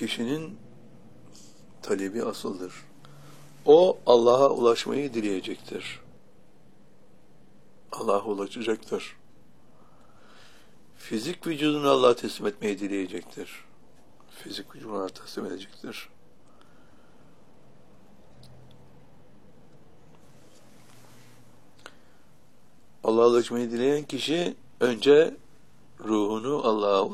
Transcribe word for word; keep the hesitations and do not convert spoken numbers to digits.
kişinin talebi asıldır. O Allah'a ulaşmayı dileyecektir. Allah'a ulaşacaktır. Fizik vücudunu Allah'a teslim etmeyi dileyecektir. Fizik vücudunu Allah'a teslim edecektir. Allah'a ulaşmayı dileyen kişi önce ruhunu Allah'a